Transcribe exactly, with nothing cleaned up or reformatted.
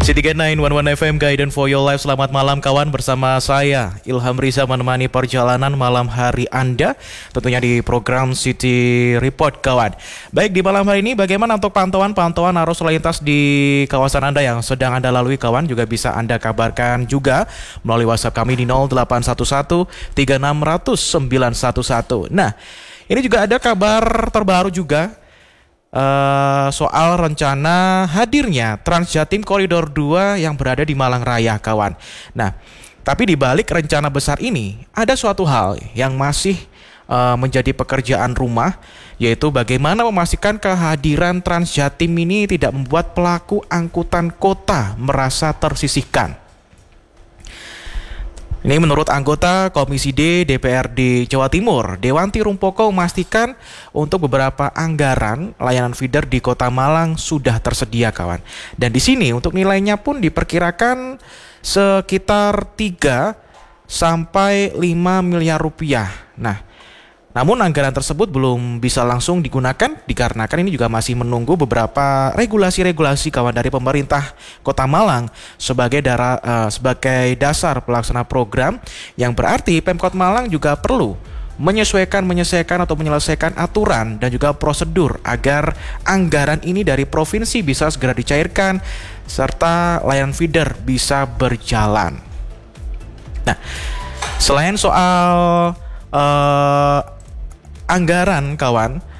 City sembilan satu satu F M Guidance for Your Life. Selamat malam kawan, bersama saya Ilham Riza menemani perjalanan malam hari Anda tentunya di program City Report kawan. Baik, di malam hari ini bagaimana untuk pantauan-pantauan arus lalu lintas di kawasan Anda yang sedang Anda lalui kawan, juga bisa Anda kabarkan juga melalui WhatsApp kami di nol delapan satu satu tiga enam nol nol sembilan satu satu. Nah, ini juga ada kabar terbaru juga Uh, soal rencana hadirnya Transjatim Koridor dua yang berada di Malang Raya kawan. Nah, tapi di balik rencana besar ini ada suatu hal yang masih uh, menjadi pekerjaan rumah, yaitu bagaimana memastikan kehadiran Transjatim ini tidak membuat pelaku angkutan kota merasa tersisihkan. Ini menurut anggota Komisi D D P R D Jawa Timur, Dewanti Rumpoko, memastikan untuk beberapa anggaran layanan feeder di Kota Malang sudah tersedia kawan. Dan di sini untuk nilainya pun diperkirakan sekitar tiga sampai lima miliar rupiah. Nah, namun anggaran tersebut belum bisa langsung digunakan dikarenakan ini juga masih menunggu beberapa regulasi-regulasi kawan dari pemerintah Kota Malang sebagai dara, uh, sebagai dasar pelaksana program, yang berarti Pemkot Malang juga perlu menyesuaikan menyesuaikan atau menyelesaikan aturan dan juga prosedur agar anggaran ini dari provinsi bisa segera dicairkan serta layanan feeder bisa berjalan. Nah, selain soal uh, anggaran kawan,